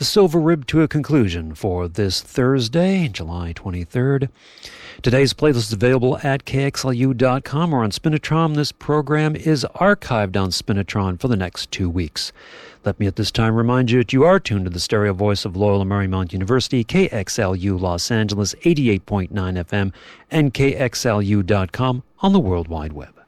the Silver Rib to a conclusion for this Thursday, July 23rd. Today's playlist is available at KXLU.com or on Spinitron. This program is archived on Spinitron for the next 2 weeks. Let me at this time remind you that you are tuned to the stereo voice of Loyola Marymount University, KXLU Los Angeles, 88.9 FM, and KXLU.com on the World Wide Web.